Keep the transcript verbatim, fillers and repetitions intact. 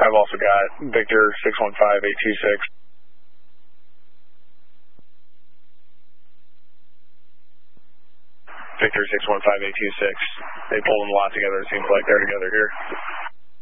I've also got Victor six one five eight two six. Victor six one five eight two six. They pulled them a lot together. It seems like they're together here.